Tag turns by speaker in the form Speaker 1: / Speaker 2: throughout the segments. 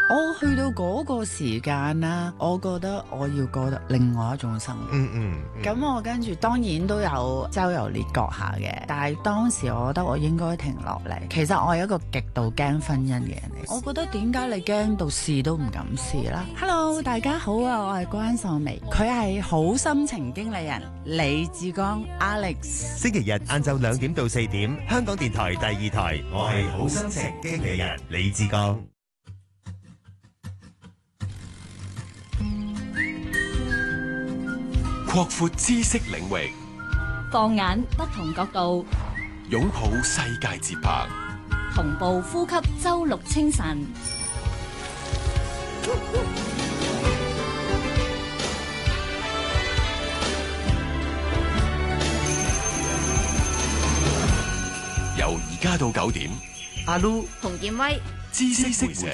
Speaker 1: 我去到嗰個時間啦，我覺得我要過得另外一種生活。咁我跟住當然都有周遊列國下嘅，但係當時我覺得我應該停落嚟。其實我係一個極度驚婚姻嘅人嚟。我覺得點解你驚到試都唔敢試啦 ？Hello， 大家好啊，我係關秀眉，佢係好心情經理人李志剛 Alex。
Speaker 2: 星期日晏晝2點到4點，香港電台第2台，我係好心情經理人李志剛。
Speaker 3: 擴闊知識領域，
Speaker 4: 放眼不同角度，
Speaker 3: 擁抱世界節拍，
Speaker 4: 同步呼吸周六清晨。
Speaker 3: 由而家到9點，
Speaker 2: 阿 Lu
Speaker 4: 洪建威，
Speaker 3: 知識會社。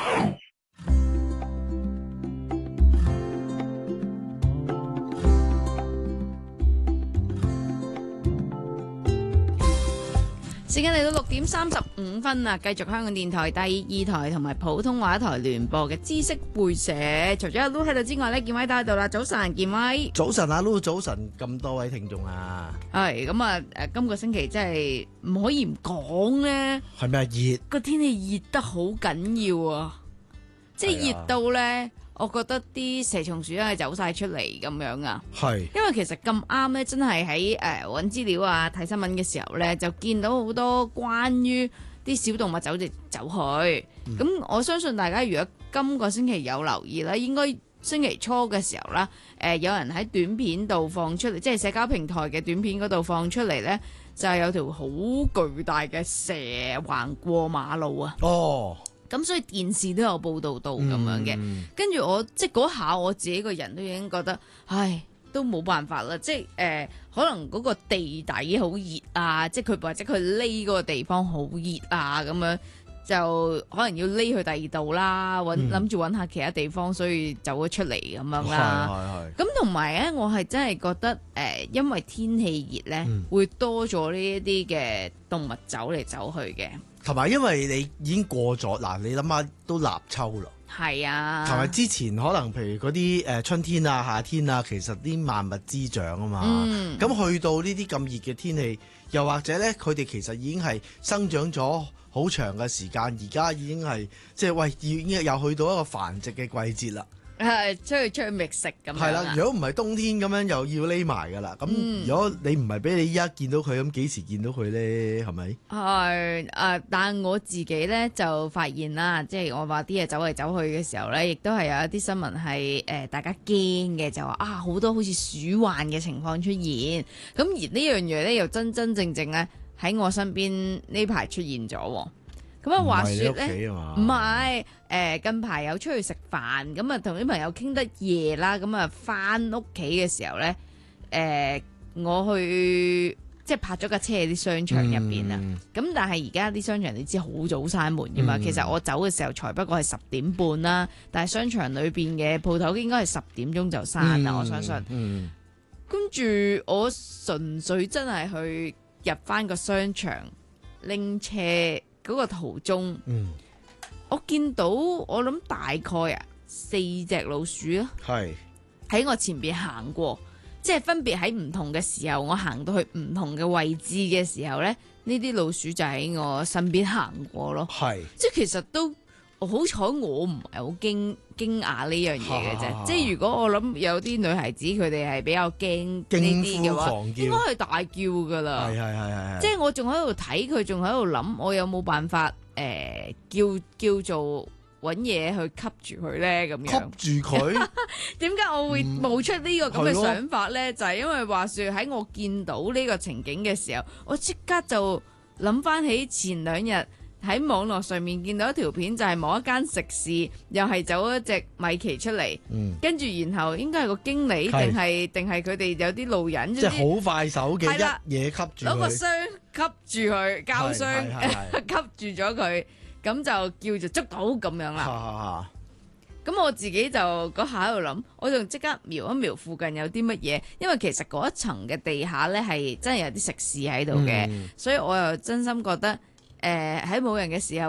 Speaker 5: 時間嚟到6點35分啦，繼續香港電台第2台同埋普通話台聯播嘅知識會社。除咗阿 Lu 喺度之外咧，建威都喺度啦。早晨，建威。
Speaker 6: 早晨，阿 Lu，早晨，咁多位聽眾啊。
Speaker 5: 係咁啊！今個星期真係唔可以唔講咧。
Speaker 6: 係咪熱？
Speaker 5: 個天氣熱得好緊要啊！即係熱到咧。我覺得啲蛇蟲鼠蟻走晒出嚟咁樣啊，
Speaker 6: 係，
Speaker 5: 因為其實咁啱咧，真係喺揾資料啊、睇新聞嘅時候咧，就見到好多關於啲小動物走嚟走去。咁我相信大家如果今個星期有留意咧，應該星期初嘅時候啦，有人喺短片度放出嚟，即係社交平台嘅短片嗰度放出嚟咧，就係有條好巨大嘅蛇橫過馬路啊！
Speaker 6: 哦。
Speaker 5: 咁所以電視都有報導到咁樣嘅，跟住我即係嗰下我自己個人都已經覺得，唉，都冇辦法啦，即係可能嗰個地底好熱啊，即係佢或者佢匿嗰個地方好熱啊，咁樣就可能要匿去第二度啦，諗住揾下其他地方，所以走咗出嚟咁樣啦。咁同埋咧，我係真係覺得因為天氣熱咧，會多咗呢一啲嘅動物走嚟走去嘅。
Speaker 6: 同埋因為你已經過咗嗱，你諗下都立秋啦，
Speaker 5: 係啊，
Speaker 6: 同埋之前可能譬如嗰啲春天啊、夏天啊，其實啲萬物滋長啊嘛，咁去到呢啲咁熱嘅天氣，又或者咧佢哋其實已經係生長咗好長嘅時間，而家已經係即係喂已經又去到一個繁殖嘅季節啦。
Speaker 5: 出去覓食咁樣。
Speaker 6: 係啦，如果唔係冬天咁樣又要匿埋噶啦。咁如果你唔係俾你依家見到佢，咁幾時見到佢咧？係咪？
Speaker 5: 係但係我自己咧就發現啦，即係我話啲嘢走嚟走去嘅時候咧，亦都係有一啲新聞係大家驚嘅，就話好多好似鼠患嘅情況出現。咁而呢樣嘢咧又真真正正咧喺我身邊呢排出現咗。咁啊，話説咧，唔係近排有出去食飯，咁啊同啲朋友傾得夜啦，咁啊翻屋企嘅時候咧，我去即係泊咗架車喺啲商場入邊啊。咁但係而家啲商場你知好早閂門㗎嘛，其實我走嘅時候才不過係10點半啦，但係商場裏邊嘅鋪頭應該係10點鐘就閂啦，我相信。跟住我純粹真係去入翻個商場拎車。嗰個途中，我見到我諗大概4隻老鼠啦，喺我前邊行過，即係分別喺唔同嘅時候，我行到去唔同嘅位置嘅時候咧，呢啲老鼠就喺我身邊行過咯，即係其實都好彩，我唔係好驚訝呢樣嘢嘅啫。即係如果我諗有啲女孩子佢哋係比較驚呢啲嘅話，應該係大叫噶啦。係。即係我仲喺度睇佢，仲喺度諗，我有冇辦法叫做揾嘢去吸住佢咧？咁樣
Speaker 6: 吸住佢？
Speaker 5: 點解我會冒出呢個咁嘅想法咧？就係因為話說喺我見到呢個情景嘅時候，我即刻就諗翻起前2日。喺網絡上面見到一條片，就係某一間食肆又係走咗隻米奇出嚟，跟住然後應該係個經理定係佢哋有啲路人，
Speaker 6: 即係好快手嘅一嘢吸住佢，
Speaker 5: 攞個箱吸住佢，膠箱吸住咗佢，咁就叫做捉到咁樣啦。咁我自己就嗰下喺度諗，我就即刻瞄一瞄附近有啲乜嘢，因為其實嗰一層嘅地下呢係真係有啲食肆喺度嘅，所以我又真心覺得喺冇人嘅時候。